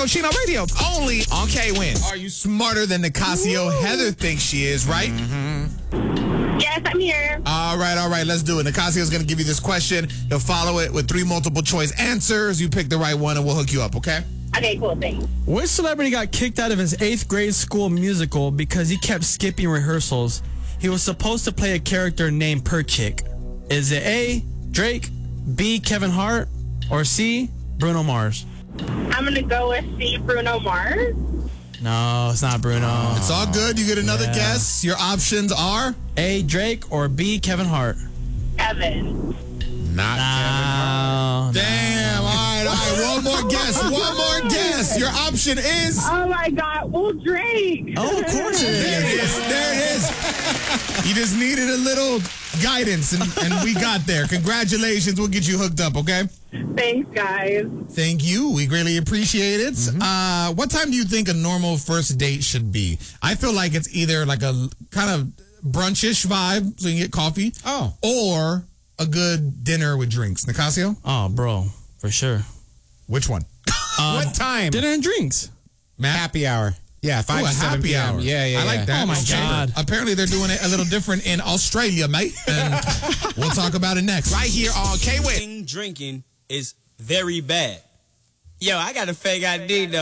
Marco Chino Radio, only on K-Win. Are you smarter than Nicasio Heather thinks she is, right? Yes, I'm here. All right. Let's do it. Nicasio's going to give you this question. He'll follow it with 3 multiple choice answers. You pick the right one and we'll hook you up, okay? Okay, cool, thanks. Which celebrity got kicked out of his 8th grade school musical because he kept skipping rehearsals? He was supposed to play a character named Perchick. Is it A, Drake, B, Kevin Hart, or C, Bruno Mars? I'm going to go with C, Bruno Mars. No, it's not Bruno. It's all good. You get another guess. Your options are? A, Drake, or B, Kevin Hart? Kevin. Not Kevin Hart. No. Damn. All right. One more guess. Your option is? Oh, my God. Well, Drake. Oh, of course it is. There it is. You just needed a little guidance, and we got there. Congratulations. We'll get you hooked up, okay? Thanks, guys. Thank you. We greatly appreciate it. What time do you think a normal first date should be? I feel like it's either like a kind of brunchish vibe, so you can get coffee, or a good dinner with drinks. Nicasio? Oh, bro, for sure. Which one? What time? Dinner and drinks. Matt? Happy hour. Yeah, 5 to 7 happy p.m. hour. Yeah. I like that. Oh, my God. Apparently, they're doing it a little different in Australia, mate. And we'll talk about it next. Right here on K-Win. Drinking is very bad. Yo, I got a fake ID, though.